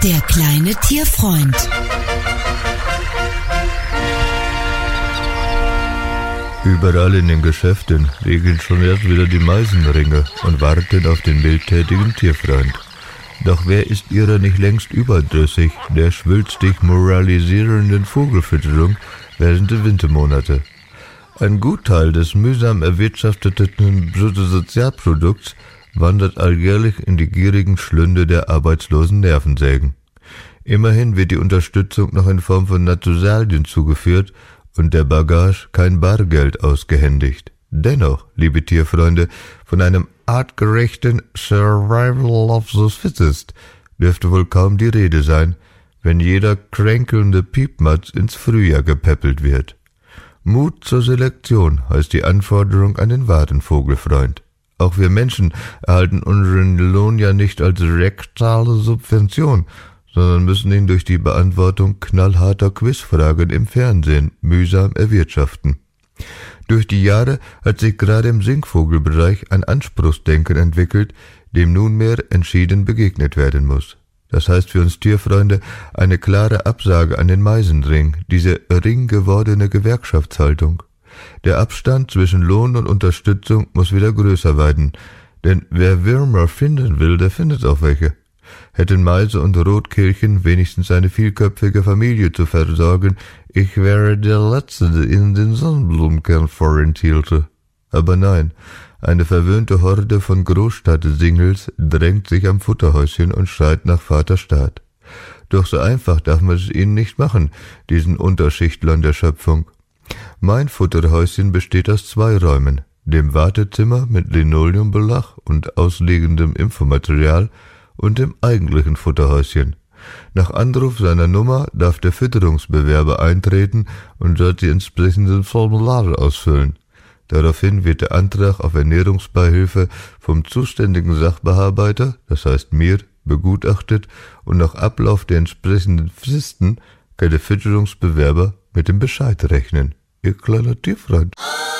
Der kleine Tierfreund. Überall in den Geschäften liegen schon erst wieder die Meisenringe und warten auf den mildtätigen Tierfreund. Doch wer ist ihrer nicht längst überdrüssig, der schwülstig moralisierenden Vogelfütterung während der Wintermonate? Ein Gutteil des mühsam erwirtschafteten Bruttosozialprodukts wandert alljährlich in die gierigen Schlünde der arbeitslosen Nervensägen. Immerhin wird die Unterstützung noch in Form von Naturalien zugeführt und der Bagage kein Bargeld ausgehändigt. Dennoch, liebe Tierfreunde, von einem artgerechten Survival of the Fittest dürfte wohl kaum die Rede sein, wenn jeder kränkelnde Piepmatz ins Frühjahr gepäppelt wird. Mut zur Selektion heißt die Anforderung an den wahren Vogelfreund. Auch wir Menschen erhalten unseren Lohn ja nicht als rektale Subvention, sondern müssen ihn durch die Beantwortung knallharter Quizfragen im Fernsehen mühsam erwirtschaften. Durch die Jahre hat sich gerade im Singvogelbereich ein Anspruchsdenken entwickelt, dem nunmehr entschieden begegnet werden muss. Das heißt für uns Tierfreunde eine klare Absage an den Meisenring, diese ringgewordene Gewerkschaftshaltung. Der Abstand zwischen Lohn und Unterstützung muss wieder größer werden, denn wer Würmer finden will, der findet auch welche. Hätten Meise und Rotkehlchen wenigstens eine vielköpfige Familie zu versorgen, ich wäre der Letzte, der ihnen den Sonnenblumenkern vorenthielt. Aber nein, eine verwöhnte Horde von Großstadt-Singles drängt sich am Futterhäuschen und schreit nach Vater Staat. Doch so einfach darf man es ihnen nicht machen, diesen Unterschichtlern der Schöpfung. Mein Futterhäuschen besteht aus 2 Räumen, dem Wartezimmer mit Linoleumbelag und ausliegendem Infomaterial und dem eigentlichen Futterhäuschen. Nach Anruf seiner Nummer darf der Fütterungsbewerber eintreten und dort die entsprechenden Formulare ausfüllen. Daraufhin wird der Antrag auf Ernährungsbeihilfe vom zuständigen Sachbearbeiter, das heißt mir, begutachtet und nach Ablauf der entsprechenden Fristen kann der Fütterungsbewerber mit dem Bescheid rechnen. Ihr kleiner Tierfreund.